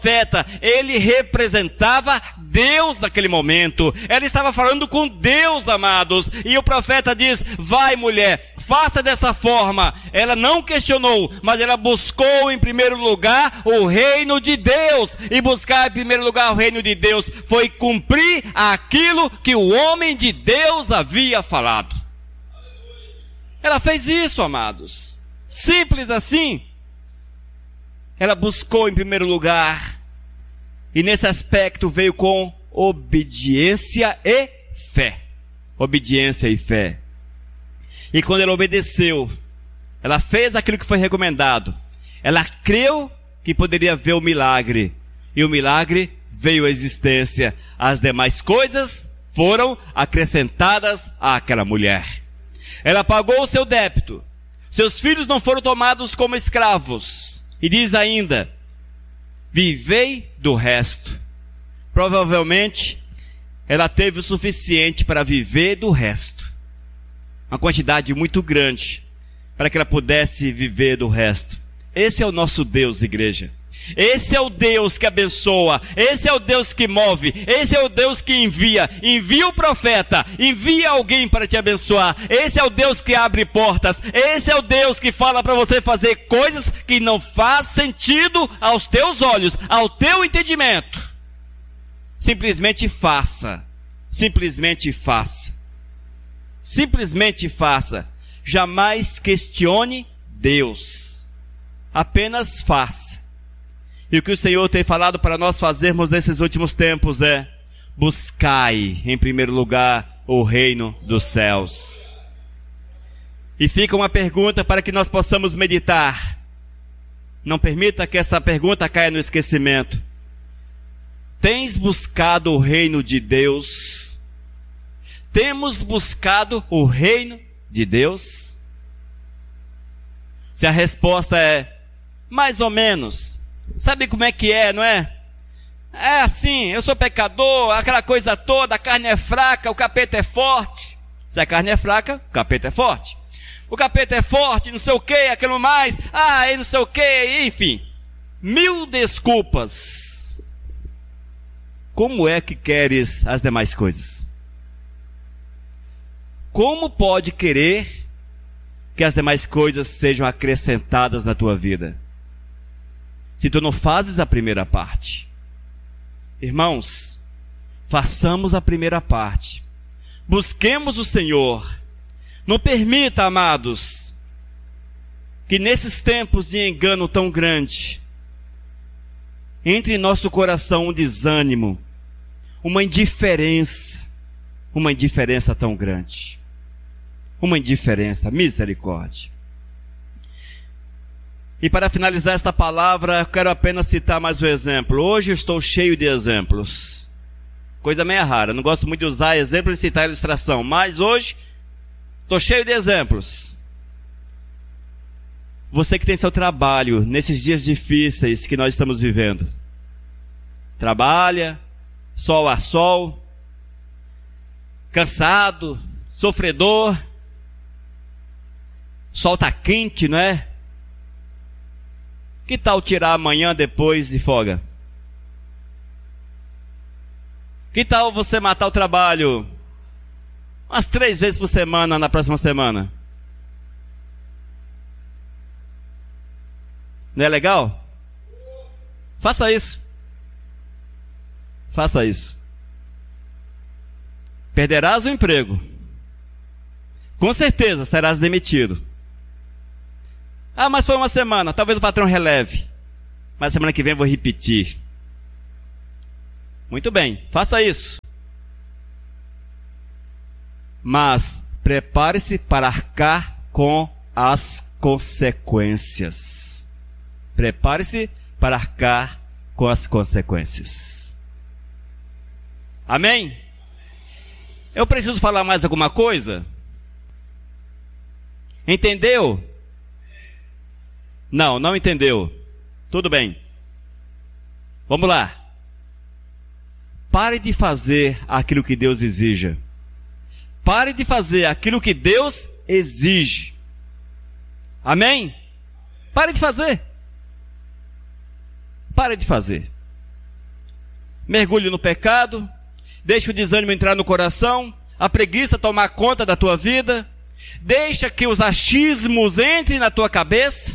profeta, ele representava Deus naquele momento. Ela estava falando com Deus, amados. E o profeta diz: vai, mulher, faça dessa forma. Ela não questionou, mas ela buscou em primeiro lugar o reino de Deus. E buscar em primeiro lugar o reino de Deus foi cumprir aquilo que o homem de Deus havia falado. Ela fez isso, amados. Simples assim. Ela buscou em primeiro lugar, e nesse aspecto veio com obediência e fé. Obediência e fé. E quando ela obedeceu, ela fez aquilo que foi recomendado. Ela creu que poderia ver o milagre, e o milagre veio à existência. As demais coisas foram acrescentadas àquela mulher. Ela pagou o seu débito. Seus filhos não foram tomados como escravos. E diz ainda: vivei do resto. Provavelmente, ela teve o suficiente para viver do resto. Uma quantidade muito grande para que ela pudesse viver do resto. Esse é o nosso Deus, igreja. Esse é o Deus que abençoa, esse é o Deus que move, esse é o Deus que envia o profeta, envia alguém para te abençoar. Esse é o Deus que abre portas, esse é o Deus que fala para você fazer coisas que não faz sentido aos teus olhos, ao teu entendimento. Simplesmente faça, simplesmente faça, simplesmente faça. Jamais questione Deus, apenas faça. E o que o Senhor tem falado para nós fazermos nesses últimos tempos é: buscai em primeiro lugar o reino dos céus. E fica uma pergunta para que nós possamos meditar. Não permita que essa pergunta caia no esquecimento. Tens buscado o reino de Deus? Temos buscado o reino de Deus? Se a resposta é mais ou menos, sabe como é que é, não é? É assim, eu sou pecador, aquela coisa toda, a carne é fraca, o capeta é forte. Se a carne é fraca, o capeta é forte. O capeta é forte, não sei o que, aquilo mais, e não sei o que, enfim. 1000 desculpas. Como é que queres as demais coisas? Como pode querer que as demais coisas sejam acrescentadas na tua vida, se tu não fazes a primeira parte? Irmãos, façamos a primeira parte. Busquemos o Senhor. Não permita, amados, que nesses tempos de engano tão grande, entre em nosso coração um desânimo, uma indiferença tão grande. Uma indiferença, misericórdia. E para finalizar esta palavra, eu quero apenas citar mais um exemplo. Hoje eu estou cheio de exemplos. Coisa meio rara, não gosto muito de usar exemplo e citar ilustração, mas hoje estou cheio de exemplos. Você que tem seu trabalho nesses dias difíceis que nós estamos vivendo. Trabalha, sol a sol, cansado, sofredor. Sol está quente, não é? Que tal tirar amanhã depois de folga? Que tal você matar o trabalho umas 3 vezes por semana na próxima semana? Não é legal? Faça isso. Faça isso. Perderás o emprego. Com certeza serás demitido. Mas foi uma semana, talvez o patrão releve. Mas semana que vem eu vou repetir. Muito bem, faça isso. Mas prepare-se para arcar com as consequências. Prepare-se para arcar com as consequências. Amém? Eu preciso falar mais alguma coisa? Entendeu? Não entendeu. Tudo bem. Vamos lá. Pare de fazer aquilo que Deus exija. Pare de fazer aquilo que Deus exige. Amém? Pare de fazer. Pare de fazer. mergulhe no pecado, deixa o desânimo entrar no coração, a preguiça tomar conta da tua vida, deixa que os achismos entrem na tua cabeça.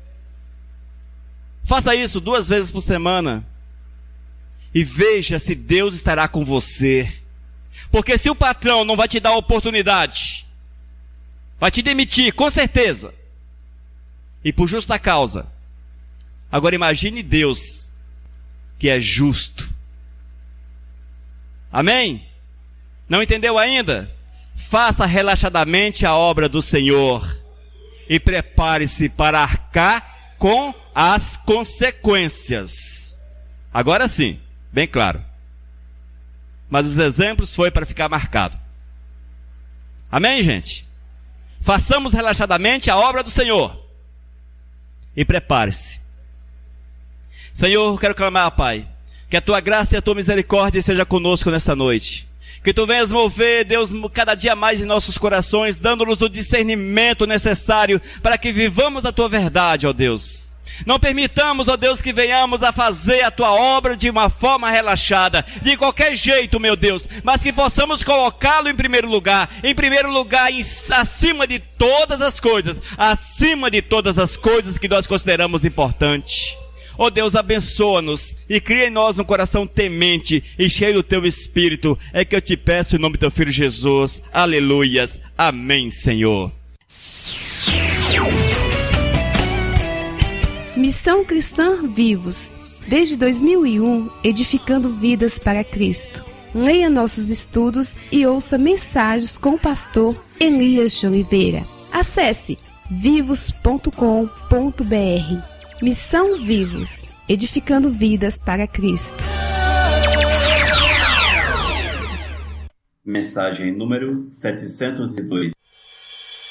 Faça isso 2 vezes por semana e veja se Deus estará com você. Porque se o patrão não vai te dar oportunidade, vai te demitir, com certeza, e por justa causa. Agora imagine Deus, que é justo. Amém? Não entendeu ainda? Faça relaxadamente a obra do Senhor e prepare-se para arcar com as consequências. Agora sim, bem claro. Mas os exemplos foi para ficar marcado. Amém, gente? Façamos relaxadamente a obra do Senhor e prepare-se. Senhor, eu quero clamar, Pai, que a Tua graça e a Tua misericórdia seja conosco nessa noite. Que Tu venhas mover, Deus, cada dia mais em nossos corações, dando-nos o discernimento necessário para que vivamos a Tua verdade, ó Deus. Não permitamos, ó Deus, que venhamos a fazer a Tua obra de uma forma relaxada, de qualquer jeito, meu Deus, mas que possamos colocá-lo em primeiro lugar, acima de todas as coisas que nós consideramos importantes. Ó Deus, abençoa-nos e cria em nós um coração temente e cheio do Teu Espírito. É que eu te peço em nome do Teu Filho Jesus. Aleluias. Amém, Senhor. Missão Cristã Vivos, desde 2001, edificando vidas para Cristo. Leia nossos estudos e ouça mensagens com o pastor Elias de Oliveira. Acesse vivos.com.br. Missão Vivos, edificando vidas para Cristo. Mensagem número 702.